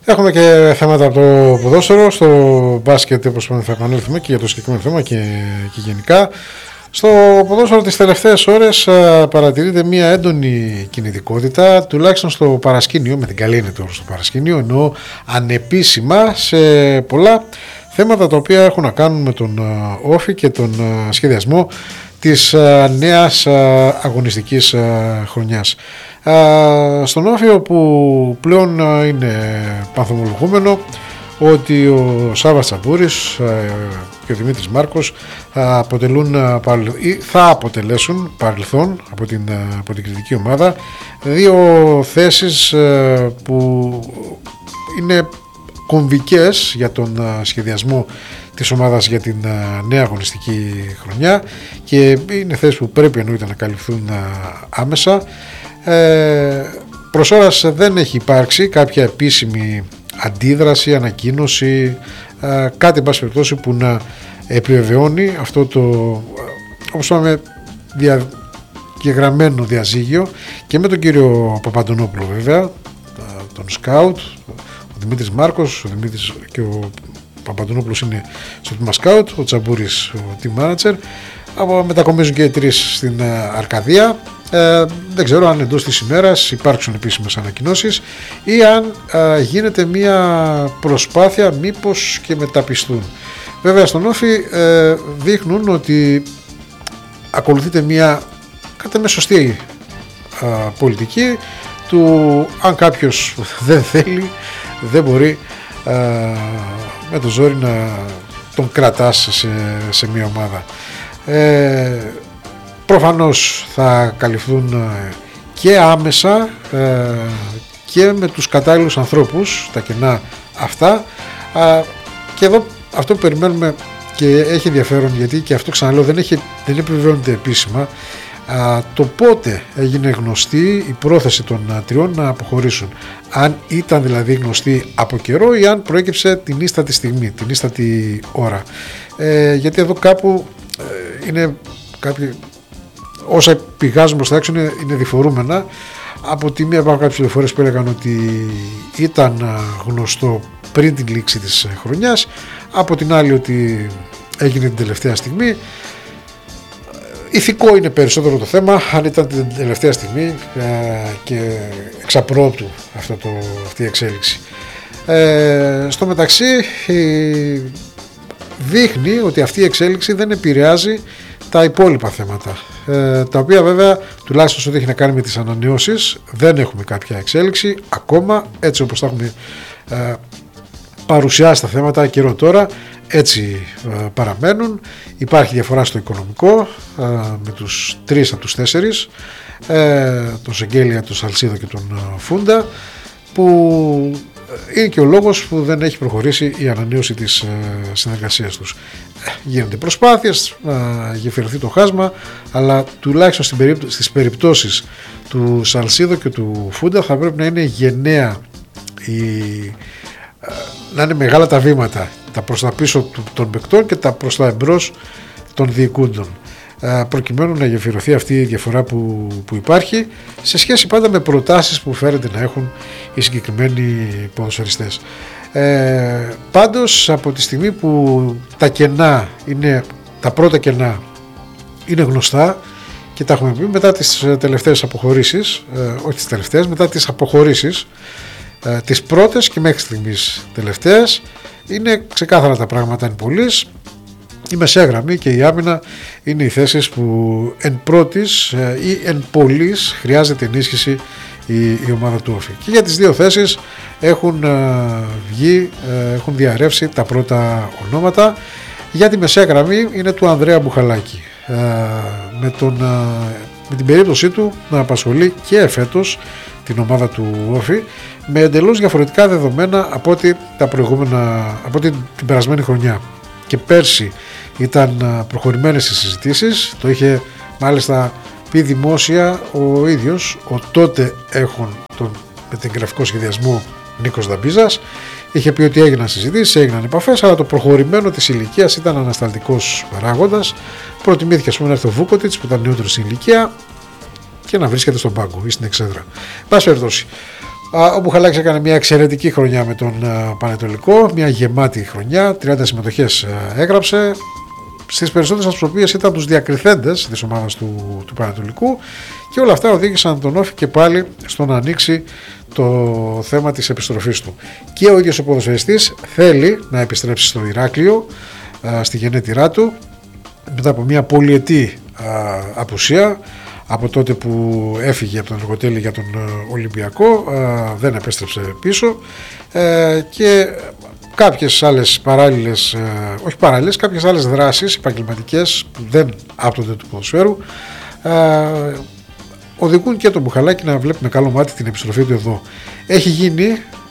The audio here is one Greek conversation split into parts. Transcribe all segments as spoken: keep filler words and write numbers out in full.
Έχουμε και θέματα από το ποδόσφαιρο, στο μπάσκετ όπως θα επανέλθουμε και για το συγκεκριμένο θέμα και, και γενικά. Στο ποδόσφαιρο τις τελευταίες ώρες α, παρατηρείται μια έντονη κινητικότητα, τουλάχιστον στο παρασκήνιο, με την καλή είναι τώρα στο παρασκήνιο, εννοώ ανεπίσημα σε πολλά θέματα τα οποία έχουν να κάνουν με τον α, όφη και τον α, σχεδιασμό της α, νέας α, αγωνιστικής α, χρονιάς. Α, στον Όφη, που πλέον α, είναι πανθομολογούμενο ότι ο Σάββας Τσαμπούρης και ο Δημήτρης Μάρκος αποτελούν, ή θα αποτελέσουν παρελθόν από την, από την κριτική ομάδα, δύο θέσεις που είναι κομβικές για τον σχεδιασμό της ομάδας για την νέα αγωνιστική χρονιά και είναι θέσεις που πρέπει εννοείται να καλυφθούν άμεσα. Ε, προς ώρας δεν έχει υπάρξει κάποια επίσημη αντίδραση, ανακοίνωση, ε, κάτι εν πάση περιπτώσει που να επιβεβαιώνει αυτό το, όπως είπαμε, δια, διαγραμμένο διαζύγιο και με τον κύριο Παπαντονόπουλο βέβαια, τον σκάουτ, ο Δημήτρης Μάρκος, ο Δημήτρης και ο Παπαντονόπουλος είναι στο τμήμα σκάουτ, ο Τσαμπούρης ο team manager, μετακομίζουν και οι τρεις στην Αρκαδία. Ε, δεν ξέρω αν εντός της ημέρας υπάρξουν επίσημες ανακοινώσεις ή αν ε, γίνεται μια προσπάθεια μήπως και μεταπιστούν. Βέβαια στον Όφη ε, δείχνουν ότι ακολουθείται μια κατά με σωστή ε, πολιτική του αν κάποιος δεν θέλει, δεν μπορεί ε, με το ζόρι να τον κρατάς σε, σε μια ομάδα. Ε, προφανώς θα καλυφθούν και άμεσα και με τους κατάλληλους ανθρώπους τα κενά αυτά, και εδώ αυτό που περιμένουμε και έχει ενδιαφέρον, γιατί και αυτό ξαναλέω δεν, έχει, δεν επιβεβαιώνεται επίσημα, το πότε έγινε γνωστή η πρόθεση των τριών να αποχωρήσουν, αν ήταν δηλαδή γνωστή από καιρό ή αν προέκυψε την ίστατη στιγμή, την ίστατη ώρα, ε, γιατί εδώ κάπου ε, είναι κάποιοι, όσα πηγάζουν προς τα έξω είναι, είναι διφορούμενα. Από τη μία υπάρχουν κάποιες πληροφορίες που έλεγαν ότι ήταν γνωστό πριν την λήξη της χρονιάς, από την άλλη ότι έγινε την τελευταία στιγμή. Ηθικό είναι περισσότερο το θέμα, αν ήταν την τελευταία στιγμή ε, και εξαπρόπτου αυτό το, αυτή η εξέλιξη. Ε, στο μεταξύ ε, δείχνει ότι αυτή η εξέλιξη δεν επηρεάζει τα υπόλοιπα θέματα, ε, τα οποία βέβαια τουλάχιστον ό,τι έχει να κάνει με τις ανανεώσεις δεν έχουμε κάποια εξέλιξη ακόμα, έτσι όπως τα έχουμε ε, παρουσιάσει τα θέματα καιρό τώρα, έτσι ε, παραμένουν. Υπάρχει διαφορά στο οικονομικό ε, με τους τρεις από τους τέσσερις, ε, τον Σεγγέλια, τον Σαλσίδο και τον ε, Φούντα, που είναι και ο λόγος που δεν έχει προχωρήσει η ανανέωση της ε, συνεργασίας τους. Ε, γίνονται προσπάθειες να γεφυρωθεί το χάσμα, αλλά τουλάχιστον στην περίπτω, στις περιπτώσεις του Σαλσίδο και του Φούντα θα πρέπει να είναι γενναία η, ε, να είναι μεγάλα τα βήματα, τα προς τα πίσω των παικτών και τα προς τα εμπρός των διοικούντων, προκειμένου να γεφυρωθεί αυτή η διαφορά που, που υπάρχει σε σχέση πάντα με προτάσεις που φέρεται να έχουν οι συγκεκριμένοι ποδοσφαιριστές. Ε, πάντως από τη στιγμή που τα κενά είναι, τα πρώτα κενά είναι γνωστά και τα έχουμε πει μετά τις τελευταίες αποχωρήσεις, ε, όχι τις τελευταίες, μετά τις αποχωρήσεις, ε, τις πρώτες και μέχρι στιγμής τελευταίες, είναι ξεκάθαρα τα πράγματα εν πολλής. Η μεσαία γραμμή και η άμυνα είναι οι θέσεις που εν πρώτης ή εν πολλής χρειάζεται ενίσχυση η, η ομάδα του Όφη. Και για τις δύο θέσεις έχουν βγει, έχουν διαρρεύσει τα πρώτα ονόματα. Για τη μεσαία γραμμή είναι του Ανδρέα Μπουχαλάκη, με, τον, με την περίπτωσή του να απασχολεί και εφέτος την ομάδα του Όφη με εντελώς διαφορετικά δεδομένα από ότι, τα προηγούμενα, από την, την περασμένη χρονιά. Και πέρσι ήταν προχωρημένες οι συζητήσεις, το είχε μάλιστα πει δημόσια ο ίδιος ο τότε έχων τον, με την γραφικό σχεδιασμό Νίκος Δαμπίζας. Είχε πει ότι έγιναν συζητήσεις, έγιναν επαφές, αλλά το προχωρημένο της ηλικίας ήταν ανασταλτικός παράγοντας. Προτιμήθηκε ας πούμε να έρθει ο Βούκοτιτς που ήταν νεότερος στην ηλικία και να βρίσκεται στον πάγκο ή στην εξέδρα. Πάση περιπτώσει, Ο Μπουχαλάκης έκανε μια εξαιρετική χρονιά με τον Πανετολικό, μια γεμάτη χρονιά, τριάντα συμμετοχές έγραψε, στις περισσότερες από τις οποίες ήταν τους διακριθέντες της ομάδας του, του Πανετολικού, και όλα αυτά οδήγησαν τον Όφη και πάλι στο να ανοίξει το θέμα της επιστροφής του. Και ο ίδιος ο ποδοσφαιριστής θέλει να επιστρέψει στο Ηράκλειο, στη γενέτειρά του, μετά από μια πολυετή απουσία. Από τότε που έφυγε από τον Αργοτέλη για τον Ολυμπιακό, δεν επέστρεψε πίσω, και κάποιες άλλες παράλληλες, όχι παράλληλες, κάποιες άλλες δράσεις επαγγελματικές που δεν άπτονται του ποδοσφαίρου οδηγούν και τον Μπουχαλάκη να βλέπει με καλό μάτι την επιστροφή του εδώ. Έχει γίνει,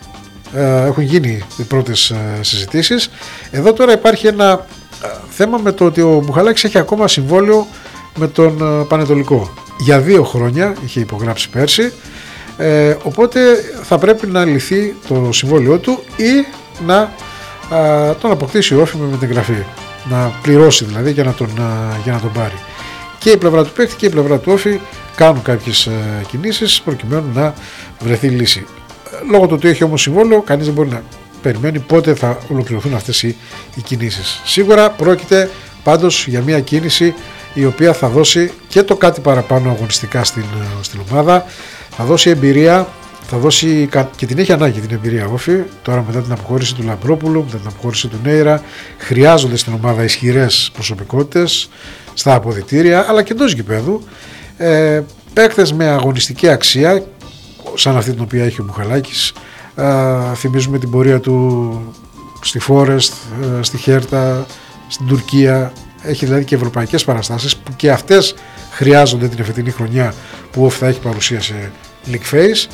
έχουν γίνει οι πρώτες συζητήσεις. Εδώ τώρα υπάρχει ένα θέμα με το ότι ο Μπουχαλάκης έχει ακόμα συμβόλαιο με τον Πανετολικό. Για δύο χρόνια είχε υπογράψει πέρσι, ε, οπότε θα πρέπει να λυθεί το συμβόλαιό του ή να α, τον αποκτήσει ο Όφη με μεταγραφή, να πληρώσει δηλαδή για να τον, α, για να τον πάρει. Και η πλευρά του παίκτη και η πλευρά του Όφη κάνουν κάποιες α, κινήσεις προκειμένου να βρεθεί λύση. Λόγω του ότι έχει όμως συμβόλαιο, κανείς δεν μπορεί να περιμένει πότε θα ολοκληρωθούν αυτές οι, οι κινήσεις. Σίγουρα πρόκειται πάντως για μια κίνηση η οποία θα δώσει και το κάτι παραπάνω αγωνιστικά στην, στην ομάδα, θα δώσει εμπειρία, θα δώσει και την έχει ανάγκη την εμπειρία Όφη. Τώρα μετά την αποχώρηση του Λαμπρόπουλου, μετά την αποχώρηση του Νέιρα, χρειάζονται στην ομάδα ισχυρές προσωπικότητες στα αποδυτήρια αλλά και εντός γηπέδου, ε, παίκτες με αγωνιστική αξία σαν αυτή την οποία έχει ο Μπουχαλάκης. ε, θυμίζουμε την πορεία του στη Φόρεστ, ε, στη Χέρτα, στην Τουρκία. Έχει δηλαδή και ευρωπαϊκές παραστάσεις που και αυτές χρειάζονται την εφετινή χρονιά που θα έχει παρουσία σε League Phase.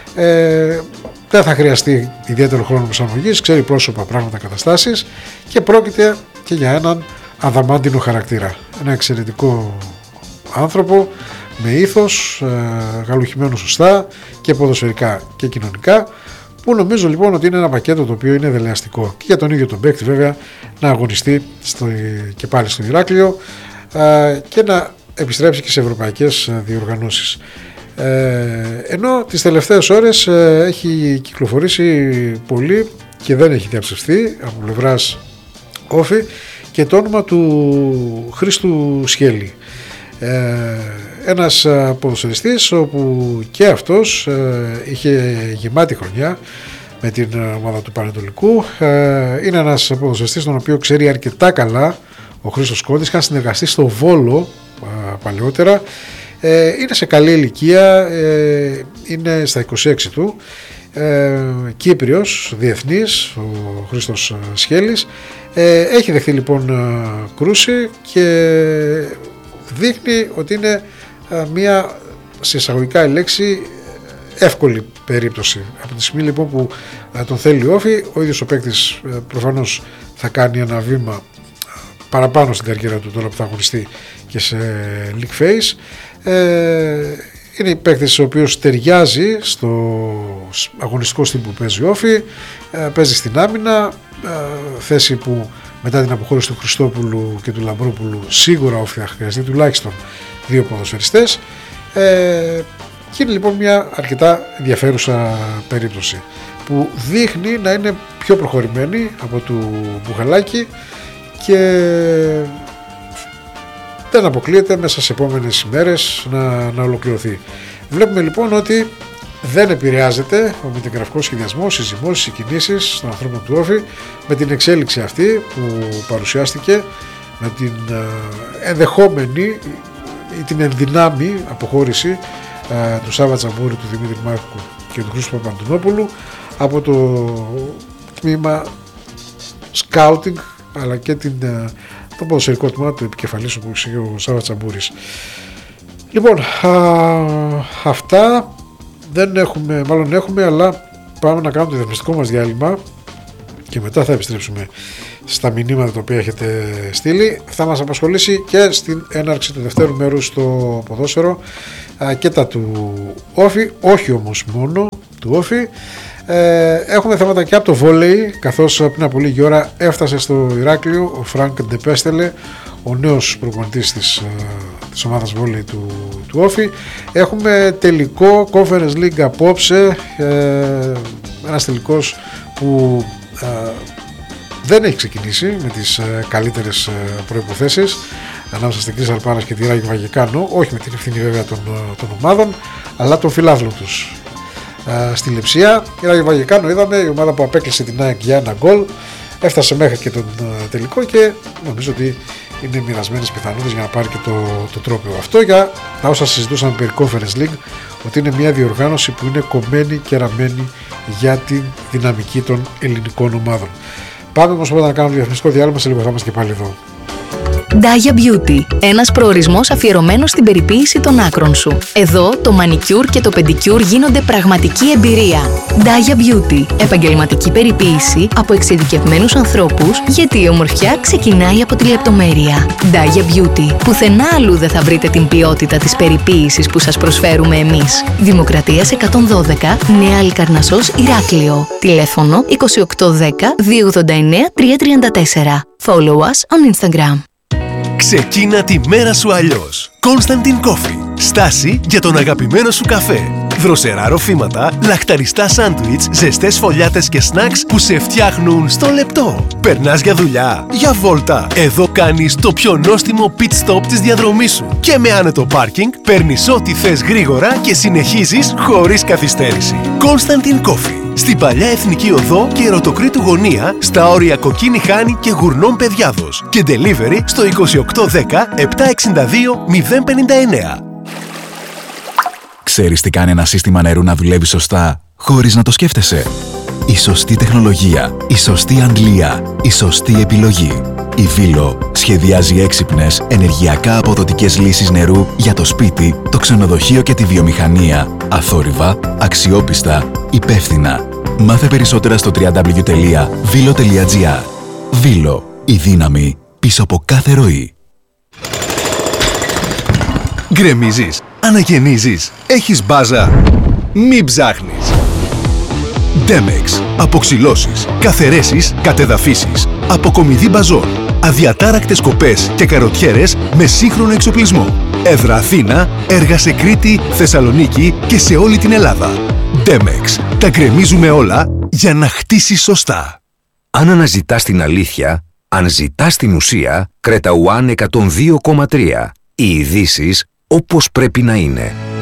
Ε, δεν θα χρειαστεί ιδιαίτερο χρόνο προσαρμογής, ξέρει πρόσωπα, πράγματα, καταστάσεις, και πρόκειται και για έναν αδαμάντινο χαρακτήρα. Ένα εξαιρετικό άνθρωπο με ήθος, ε, γαλουχημένο σωστά και ποδοσφαιρικά και κοινωνικά, που νομίζω λοιπόν ότι είναι ένα πακέτο το οποίο είναι δελεαστικό και για τον ίδιο τον παίκτη βέβαια να αγωνιστεί στο, και πάλι στο Ηράκλειο ε, και να επιστρέψει και σε ευρωπαϊκές διοργανώσεις. Ε, ενώ τις τελευταίες ώρες ε, έχει κυκλοφορήσει πολύ και δεν έχει διαψευστεί από πλευράς Όφη και το όνομα του Χρήστου Σχέλη. Ε, ένας ποδοσφαιριστής όπου και αυτός ε, είχε γεμάτη χρονιά με την ομάδα του Πανετολικού. Ε, είναι ένας ποδοσφαιριστής τον οποίο ξέρει αρκετά καλά ο Χρήστος Κόντης, είχαν συνεργαστεί στο Βόλο ε, παλαιότερα. Ε, είναι σε καλή ηλικία, ε, είναι στα είκοσι έξι του, ε, Κύπριος, διεθνής, ο Χρήστος Σχέλης. Ε, έχει δεχθεί λοιπόν κρούση και δείχνει ότι είναι μια, σε εισαγωγικά η λέξη, εύκολη περίπτωση. Από τη στιγμή λοιπόν που τον θέλει ο Όφη, ο ίδιος ο παίκτης προφανώς θα κάνει ένα βήμα παραπάνω στην καριέρα του τώρα που θα αγωνιστεί και σε League Phase. Ε, είναι η παίκτης ο οποίος ταιριάζει στο αγωνιστικό στυλ που παίζει ο Όφη, ε, παίζει στην άμυνα, ε, θέση που μετά την αποχώρηση του Χριστόπουλου και του Λαμπρόπουλου σίγουρα ο Όφη θα χρειαστεί τουλάχιστον δύο ποδοσφαιριστές, ε, και είναι λοιπόν μια αρκετά ενδιαφέρουσα περίπτωση που δείχνει να είναι πιο προχωρημένη από του Μπουχαλάκη και δεν αποκλείεται μέσα σε επόμενες ημέρες να, να ολοκληρωθεί. Βλέπουμε λοιπόν ότι δεν επηρεάζεται ο μεταγραφικός σχεδιασμός, οι ζυμώσεις, οι κινήσεις των ανθρώπων του Όφη με την εξέλιξη αυτή που παρουσιάστηκε, με την ενδεχόμενη ή την ενδυνάμει αποχώρηση ε, του Σάββα Τσαμπούρη, του Δημήτρη Μάρκου και του Χρήστου Παπαντονόπουλου από το τμήμα σκάουτινγκ αλλά και την, το ποδοσφαιρικό τμήμα του επικεφαλής που είχε ο Σάββα Τσαμπούρης. Λοιπόν, α, αυτά δεν έχουμε, μάλλον έχουμε, αλλά πάμε να κάνουμε το διαφημιστικό μας διάλειμμα και μετά θα επιστρέψουμε στα μηνύματα τα οποία έχετε στείλει. Θα μας απασχολήσει και στην έναρξη του δευτέρου μέρους στο ποδόσφαιρο α, και τα του Όφη, όχι όμως μόνο του Όφη. Ε, έχουμε θέματα και από το βόλεϊ, καθώς πριν από λίγη ώρα έφτασε στο Ηράκλειο ο Φρανκ Ντεπέστελε, ο νέος προπονητής της, της ομάδας βόλεϊ του, του Όφη. Έχουμε τελικό Conference League απόψε, ε, ένας τελικός που ε, δεν έχει ξεκινήσει με τις ε, καλύτερες ε, προϋποθέσεις ανάμεσα στην Crystal Palace και τη Ράγι Βαγεκάνο, όχι με την ευθύνη βέβαια των, των ομάδων, αλλά των φιλάθλων τους. Ε, στη Λειψία η Ράγι Βαγεκάνο, είδαμε, η ομάδα που απέκλεισε την ΑΕΚ για ένα γκολ, έφτασε μέχρι και τον ε, τελικό και νομίζω ότι είναι μοιρασμένες πιθανότητες για να πάρει και το, το τρόπαιο. Αυτό για τα όσα συζητούσαμε περί Conference League, ότι είναι μια διοργάνωση που είναι κομμένη και ραμμένη για τη δυναμική των ελληνικών ομάδων. Πάμε όμως να κάνουμε διαφημιστικό διάλειμμα, σε λίγο θα είμαστε και πάλι εδώ. Daya Beauty, ένας προορισμός αφιερωμένος στην περιποίηση των άκρων σου. Εδώ το μανικιούρ και το πεντικιούρ γίνονται πραγματική εμπειρία. Daya Beauty, επαγγελματική περιποίηση από εξειδικευμένους ανθρώπους, γιατί η ομορφιά ξεκινάει από τη λεπτομέρεια. Daya Beauty, πουθενά αλλού δεν θα βρείτε την ποιότητα της περιποίησης που σας προσφέρουμε εμείς. Δημοκρατίας εκατόν δώδεκα, Νέα Αλικαρνασσός, Ηράκλειο. Τηλέφωνο είκοσι οκτώ δέκα δύο ογδόντα εννέα τριακόσια τριάντα τέσσερα. Follow us on Instagram. Ξεκίνα τη μέρα σου αλλιώς. Constantin Coffee. Στάση για τον αγαπημένο σου καφέ. Δροσερά ροφήματα, λαχταριστά σάντουιτς, ζεστές φωλιάτες και σνακς που σε φτιάχνουν στο λεπτό. Περνάς για δουλειά, για βόλτα. Εδώ κάνεις το πιο νόστιμο pit stop της διαδρομής σου. Και με άνετο πάρκινγκ παίρνεις ό,τι θες γρήγορα και συνεχίζεις χωρίς καθυστέρηση. Constantin Coffee. Στην παλιά Εθνική Οδό και Ερωτοκρήτου Γωνία, στα όρια Κοκκίνη Χάνη και Γουρνών Παιδιάδος. Και delivery στο είκοσι οκτώ δέκα επτακόσια εξήντα δύο μηδέν πενήντα εννέα. Ξέρεις τι κάνει ένα σύστημα νερού να δουλεύει σωστά, χωρίς να το σκέφτεσαι? Η σωστή τεχνολογία, η σωστή αντλία, η σωστή επιλογή. Η Βίλο σχεδιάζει έξυπνες, ενεργειακά αποδοτικές λύσεις νερού για το σπίτι, το ξενοδοχείο και τη βιομηχανία. Αθόρυβα, αξιόπιστα, υπεύθυνα. Μάθε περισσότερα στο double-u double-u double-u τελεία βίλο τελεία τζι άρ. Βίλο, η δύναμη πίσω από κάθε ροή. Γκρεμίζεις, αναγεννίζεις, έχεις μπάζα. Μην ψάχνεις. Demex. Αποξυλώσεις, καθαιρέσεις, κατεδαφίσεις. Αποκομιδή μπαζών. Αδιατάρακτες κοπές και καροτιέρες με σύγχρονο εξοπλισμό. Έδρα Αθήνα, έργα σε Κρήτη, Θεσσαλονίκη και σε όλη την Ελλάδα. Demex. Τα γκρεμίζουμε όλα για να χτίσεις σωστά. Αν αναζητάς την αλήθεια, αν ζητάς την ουσία, Creta One εκατόν δύο κόμμα τρία. Οι ειδήσεις όπως πρέπει να είναι.